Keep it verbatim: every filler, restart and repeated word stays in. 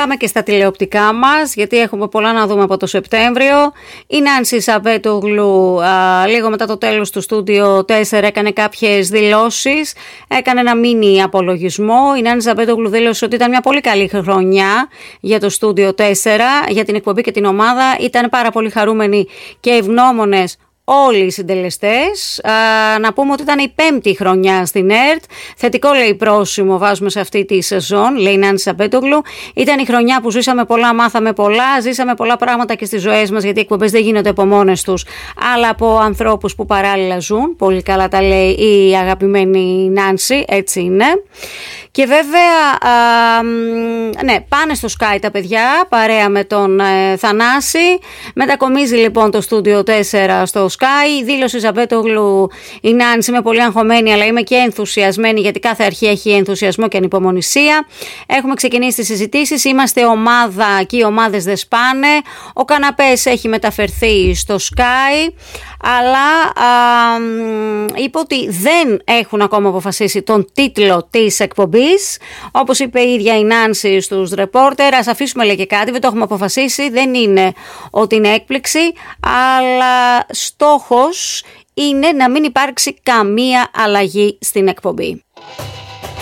πάμε και στα τηλεοπτικά μας, γιατί έχουμε πολλά να δούμε από το Σεπτέμβριο. Η Νάνση Ζαμπέτογλου λίγο μετά το τέλος του Στούντιο τέσσερα έκανε κάποιες δηλώσεις, έκανε ένα μίνι απολογισμό. Η Νάνση Ζαμπέτογλου δήλωσε ότι ήταν μια πολύ καλή χρονιά για το Στούντιο τέσσερα, για την εκπομπή και την ομάδα. Ήταν πάρα πολύ χαρούμενοι και ευγνώμονες όλοι οι συντελεστές. Α, να πούμε ότι ήταν η πέμπτη χρονιά στην ΕΡΤ. Θετικό, λέει, πρόσημο βάζουμε σε αυτή τη σεζόν, λέει η Νάνση Ζαμπέτογλου. Ήταν η χρονιά που ζήσαμε πολλά, μάθαμε πολλά, ζήσαμε πολλά πράγματα και στις ζωές μας, γιατί οι εκπομπές δεν γίνονται από μόνες τους, αλλά από ανθρώπους που παράλληλα ζουν. Πολύ καλά τα λέει η αγαπημένη Νάνση, έτσι είναι. Και βέβαια, α, ναι, πάνε στο Sky τα παιδιά, παρέα με τον ε, Θανάση. Μετακομίζει λοιπόν το Στούντιο τέσσερα στο Sky. Δήλωσε η Ζαμπέτογλου, η Νάνση, είμαι πολύ αγχωμένη, αλλά είμαι και ενθουσιασμένη, γιατί κάθε αρχή έχει ενθουσιασμό και ανυπομονησία. Έχουμε ξεκινήσει τις συζητήσεις, είμαστε ομάδα και οι ομάδες δεν σπάνε. Ο καναπές έχει μεταφερθεί στο Sky, αλλά α, είπε ότι δεν έχουν ακόμα αποφασίσει τον τίτλο της εκπομπής. Όπως είπε η ίδια η Νάνση στους ρεπόρτερ, ας αφήσουμε, λέει, και κάτι, δεν το έχουμε αποφασίσει, δεν είναι ότι είναι έκπληξη, αλλά στόχος είναι να μην υπάρξει καμία αλλαγή στην εκπομπή.